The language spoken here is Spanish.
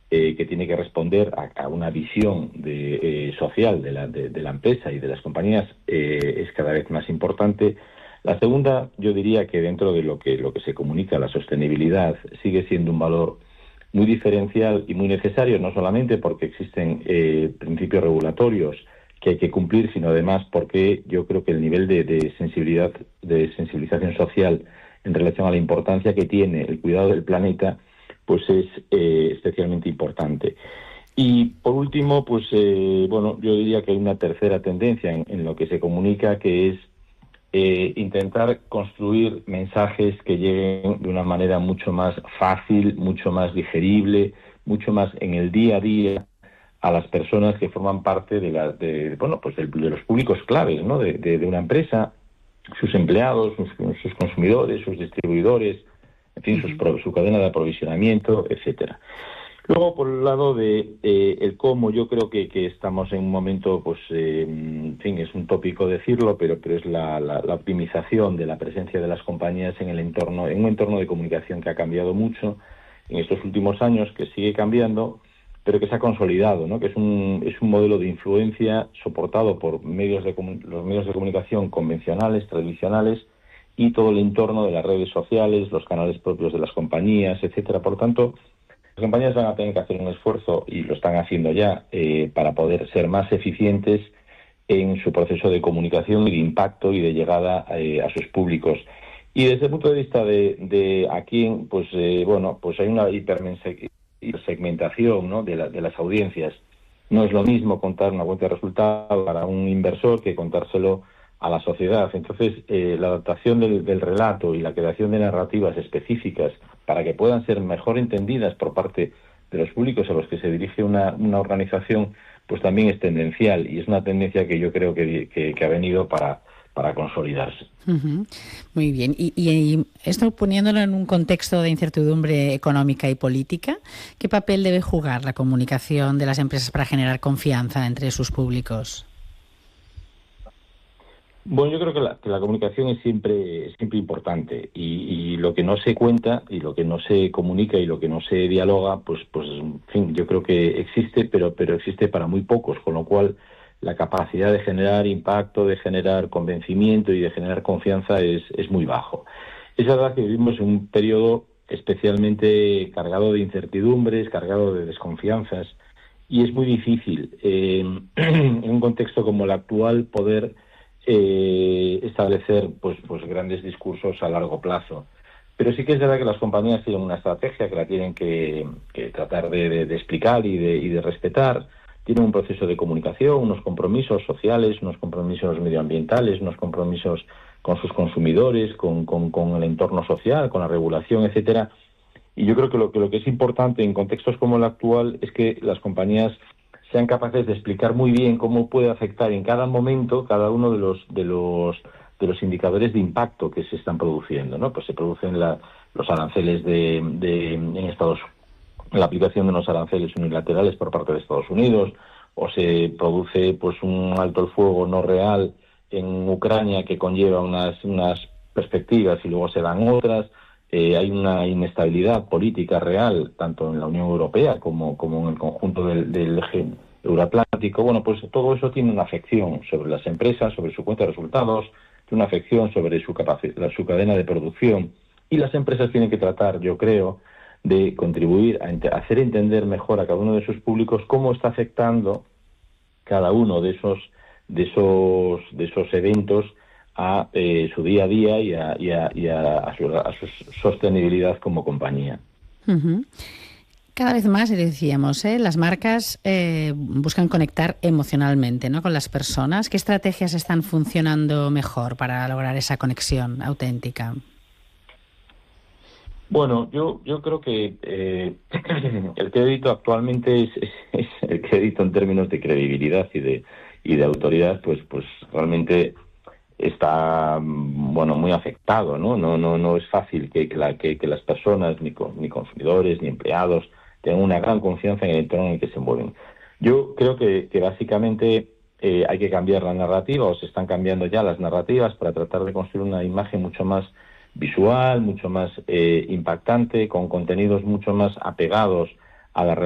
que tiene que responder a una visión social de la empresa y de las compañías, es cada vez más importante. La segunda, yo diría que dentro de lo que se comunica, la sostenibilidad sigue siendo un valor muy diferencial y muy necesario, no solamente porque existen principios regulatorios que hay que cumplir, sino además porque yo creo que el nivel de sensibilización social en relación a la importancia que tiene el cuidado del planeta, pues es especialmente importante. Y por último, pues yo diría que hay una tercera tendencia en lo que se comunica, que es intentar construir mensajes que lleguen de una manera mucho más fácil, mucho más digerible, mucho más en el día a día a las personas que forman parte de los públicos claves, ¿no? de una empresa, sus empleados, sus consumidores, sus distribuidores, en fin, su cadena de aprovisionamiento, etcétera. Luego, por el lado de el cómo, yo creo que estamos en un momento, pues, en fin, es un tópico decirlo, pero es la optimización de la presencia de las compañías en un entorno de comunicación que ha cambiado mucho en estos últimos años, que sigue cambiando, pero que se ha consolidado, ¿no? Que es un modelo de influencia soportado por los medios de comunicación convencionales, tradicionales, y todo el entorno de las redes sociales, los canales propios de las compañías, etcétera. Por tanto, las compañías van a tener que hacer un esfuerzo, y lo están haciendo ya, para poder ser más eficientes en su proceso de comunicación y de impacto y de llegada a sus públicos. Y desde el punto de vista de aquí, pues hay una hipersegmentación, ¿no? de las audiencias. No es lo mismo contar una cuenta de resultados para un inversor que contárselo a la sociedad. Entonces, la adaptación del relato y la creación de narrativas específicas para que puedan ser mejor entendidas por parte de los públicos a los que se dirige una organización, pues también es tendencial, y es una tendencia que yo creo que ha venido para consolidarse. Uh-huh. Muy bien. Y esto, poniéndolo en un contexto de incertidumbre económica y política, ¿qué papel debe jugar la comunicación de las empresas para generar confianza entre sus públicos? Bueno, yo creo que la comunicación es siempre importante, y lo que no se cuenta y lo que no se comunica y lo que no se dialoga, pues en fin, yo creo que existe, pero existe para muy pocos, con lo cual la capacidad de generar impacto, de generar convencimiento y de generar confianza es muy bajo. Es verdad que vivimos en un periodo especialmente cargado de incertidumbres, cargado de desconfianzas, y es muy difícil en un contexto como el actual poder establecer pues grandes discursos a largo plazo. Pero sí que es verdad que las compañías tienen una estrategia que la tienen que tratar de explicar y de respetar. Tienen un proceso de comunicación, unos compromisos sociales, unos compromisos medioambientales, unos compromisos con sus consumidores, con el entorno social, con la regulación, etcétera. Y yo creo que lo que es importante en contextos como el actual es que las compañías sean capaces de explicar muy bien cómo puede afectar en cada momento cada uno de los indicadores de impacto que se están produciendo, ¿no? Pues se producen los aranceles en Estados Unidos, la aplicación de unos aranceles unilaterales por parte de Estados Unidos, o se produce pues un alto el fuego no real en Ucrania que conlleva unas perspectivas y luego se dan otras. Hay una inestabilidad política real, tanto en la Unión Europea como en el conjunto del eje euroatlántico. Bueno, pues todo eso tiene una afección sobre las empresas, sobre su cuenta de resultados, tiene una afección sobre su cadena de producción, y las empresas tienen que tratar, yo creo, de contribuir a hacer entender mejor a cada uno de sus públicos cómo está afectando cada uno de esos eventos a su día a día y a su sostenibilidad como compañía. Uh-huh. Cada vez más, decíamos, las marcas buscan conectar emocionalmente, ¿no?, con las personas. ¿Qué estrategias están funcionando mejor para lograr esa conexión auténtica? Bueno, yo creo que el crédito actualmente es el crédito en términos de credibilidad y de autoridad, pues realmente está muy afectado, ¿no? No es fácil que las personas, ni consumidores, ni empleados, tengan una gran confianza en el entorno en el que se mueven. Yo creo que básicamente hay que cambiar la narrativa, o se están cambiando ya las narrativas, para tratar de construir una imagen mucho más visual, mucho más impactante, con contenidos mucho más apegados a la realidad